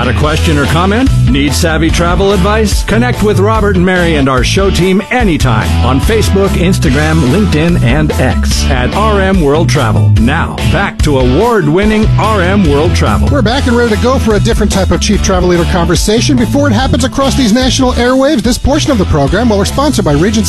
Got a question or comment? Need savvy travel advice? Connect with Robert and Mary and our show team anytime on Facebook, Instagram, LinkedIn, and X at RM World Travel. Now, back to award-winning RM World Travel. We're back and ready to go for a different type of Chief Travel Leader conversation. Before it happens across these national airwaves, this portion of the program, we're sponsored by Regency